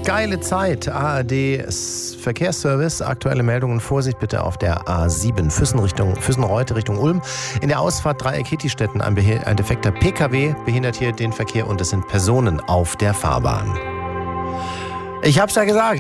Geile Zeit. ARD Verkehrsservice. Aktuelle Meldungen. Vorsicht bitte auf der A7 Füssen-Reute Richtung Ulm. In der Ausfahrt Dreieck-Hettstetten ein defekter PKW behindert hier den Verkehr und es sind Personen auf der Fahrbahn. Ich hab's ja gesagt.